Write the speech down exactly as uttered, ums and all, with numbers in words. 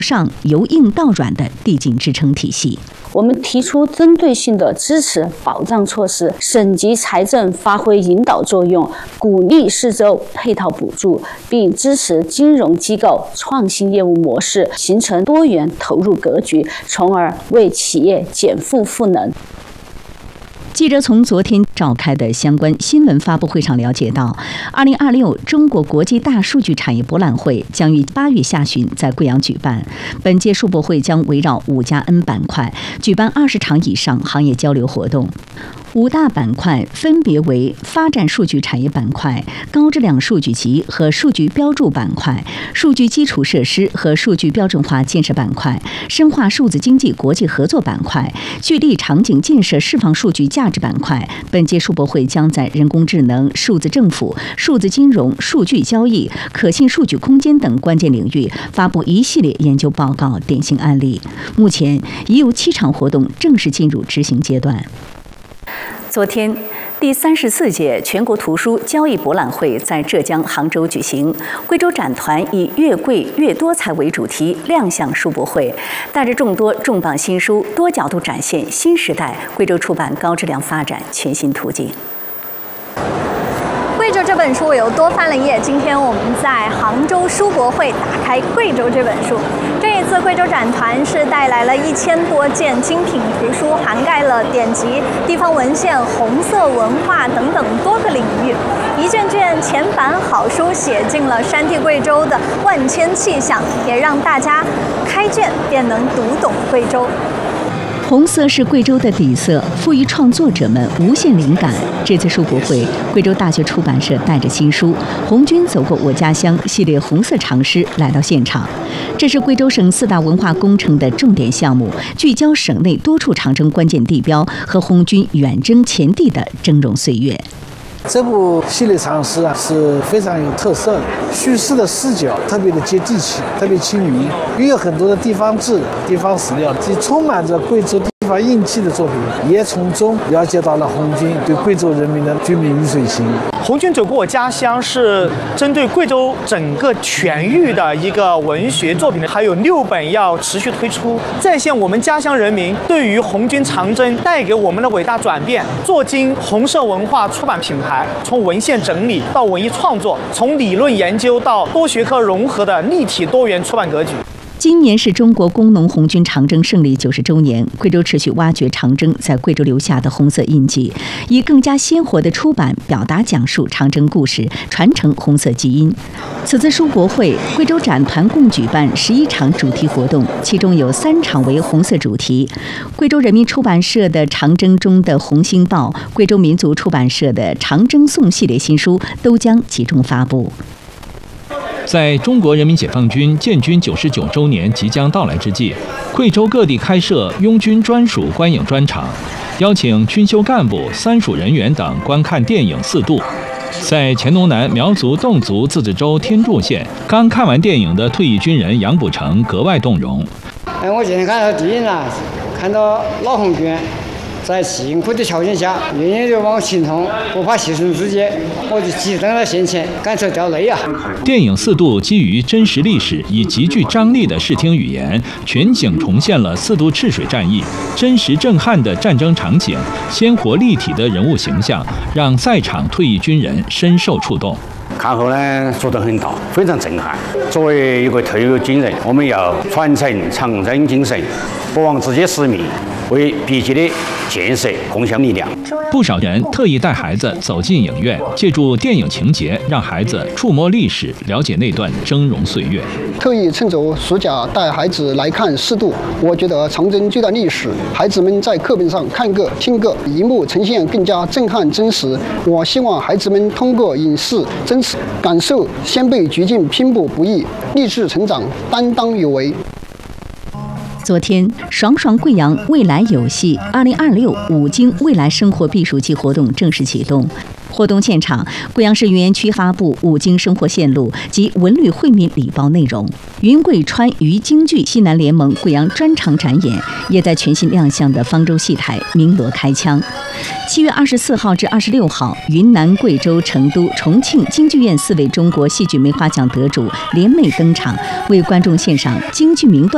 上由硬到软的递进支撑体系。 我们提出针对性的支持保障措施，省级财政发挥引导作用，鼓励市州配套补助，并支持金融机构创新业务模式，形成多元投入格局，从而为企业减负赋能。 记者从昨天召开的相关新闻发布会上了解到，二零二六中国国际大数据产业博览会将于八月下旬在贵阳举办。本届数博会将围绕五加 N 板块，举办二十场以上行业交流活动。五大板块分别为发展数据产业板块、高质量数据集和数据标注板块、数据基础设施和数据标准化建设板块、深化数字经济国际合作板块、聚力场景建设释放数据价值板块。本届数博会将在人工智能、数字政府、数字金融、数据交易、可信数据空间等关键领域发布一系列研究报告、典型案例。目前已有七场活动正式进入执行阶段。昨天，第三十四届全国图书交易博览会在浙江杭州举行。贵州展团以“越贵越多彩”为主题亮相书博会，带着众多重磅新书，多角度展现新时代贵州出版高质量发展全新途径。 贵州这本书我又多翻了一页。今天我们在杭州书博会打开贵州这本书。这一次贵州展团是带来了一千多件精品图书，涵盖了典籍、地方文献、红色文化等等多个领域。一卷卷前版好书写进了山地贵州的万千气象，也让大家开卷便能读懂贵州。 红色是贵州的底色，赋予创作者们无限灵感。这次书博会，贵州大学出版社带着新书《红军走过我家乡》系列红色长诗来到现场。这是贵州省四大文化工程的重点项目，聚焦省内多处长征关键地标和红军远征前地的峥嵘岁月。 这部系列长诗啊是非常有特色的，叙事的视角特别的接地气，特别亲民，也有很多的地方志、地方史料，既充满着贵州地方印记的作品，也从中了解到了红军对贵州人民的军民鱼水情。 红军走过我家乡是针对贵州整个全域的一个文学作品，还有六本要持续推出，再现我们家乡人民对于红军长征带给我们的伟大转变。做今红色文化出版品牌，从文献整理到文艺创作，从理论研究到多学科融合的立体多元出版格局。 今年是中国工农红军长征胜利九十周年，贵州持续挖掘长征在贵州留下的红色印记，以更加鲜活的出版表达讲述长征故事，传承红色基因。此次书博会，贵州展团共举办十一场主题活动，其中有三场为红色主题。贵州人民出版社的《长征中的红星报》，贵州民族出版社的《长征颂》系列新书都将集中发布。 在中国人民解放军建军九十九周年即将到来之际，贵州各地开设拥军专属观影专场，邀请军修干部、三属人员等观看电影四度。在黔东南苗族侗族自治州天柱县，刚看完电影的退役军人杨补成格外动容。 哎，我今天看到电影了，看到老红军在辛苦的条件下，愿意勇往情同，不怕牺牲自己，我就挤登到现前，感受掉泪啊！ 电影四度基于真实历史，以极具张力的视听语言，全景重现了四渡赤水战役真实震撼的战争场景，鲜活立体的人物形象，让在场退役军人深受触动。 看后呢，触动很大，非常震撼。作为一个退役军人，我们要传承长征精神，不忘自己使命，为必须的建设贡献力量。 不少人特意带孩子走进影院，借助电影情节，让孩子触摸历史，了解那段峥嵘岁月。 特意趁着暑假带孩子来看四渡，我觉得长征这段历史，孩子们在课本上看个听个，荧幕呈现更加震撼真实。我希望孩子们通过影视真实感受先辈决尽拼搏不易，励志成长，担当有为。 昨天，爽爽贵阳未来游戏二零二六五京未来生活避暑季活动正式启动。活动现场，贵阳市云岩区发布五京生活线路及文旅惠民礼包内容。云贵川渝京剧西南联盟贵阳专场展演也在全新亮相的方舟戏台鸣锣开腔。七月二十四号至二十六号，云南、贵州、成都、重庆京剧院四位中国戏剧梅花奖得主联袂登场，为观众献上京剧名段